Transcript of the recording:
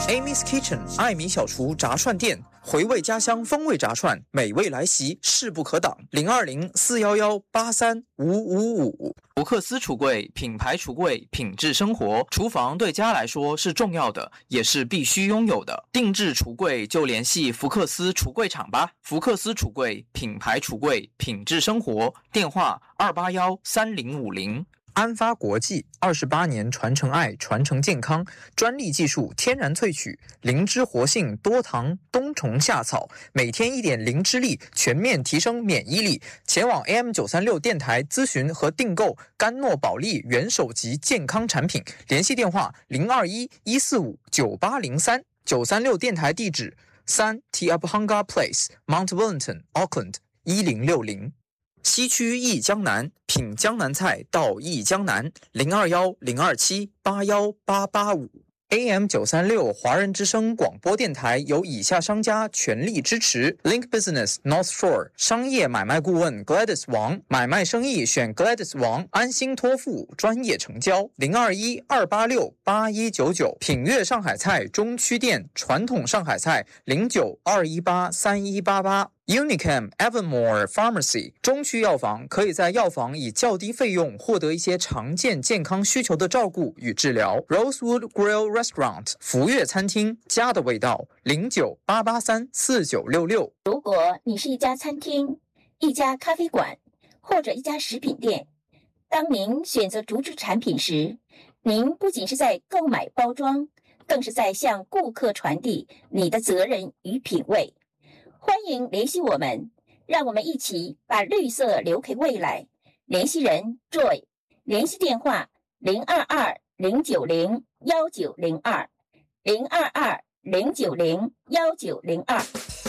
Amy's Kitchen 艾米小厨炸串店，回味家乡风味炸串，美味来袭，势不可挡。020-411-83555。福克斯橱柜，品牌橱柜，品质生活。厨房对家来说是重要的，也是必须拥有的。定制橱柜就联系福克斯橱柜厂吧。福克斯橱柜，品牌橱柜，品质生活。电话281-3050。安发国际28年传承爱，传承健康，专利技术，天然萃取，灵芝活性，多糖，冬虫夏草，每天一点灵芝力，全面提升免疫力。前往 AM936 电台咨询和订购甘诺宝利元首级健康产品，联系电话021-145-9803。936电台地址3 Tiabhanga Place Mount Wellington Auckland 1060。西区忆江南，品江南菜到忆江南，021-027-81885。AM936 华人之声广播电台由以下商家全力支持 ：Link Business North Shore 商业买卖顾问 Gladys 王，买卖生意选 Gladys 王，安心托付，专业成交。021-286-8199。品悦上海菜中区店，传统上海菜09-218-3188。Unicam Evermore Pharmacy 中区药房，可以在药房以较低费用获得一些常见健康需求的照顾与治疗。Rosewood Grill Restaurant 福悦餐厅，家的味道，09-883-4966。 如果你是一家餐厅、一家咖啡馆或者一家食品店，当您选择竹制产品时，您不仅是在购买包装，更是在向顾客传递你的责任与品味。欢迎联系我们，让我们一起把绿色留给未来。联系人 Joy， 联系电话022-090-1902 022-090-1902。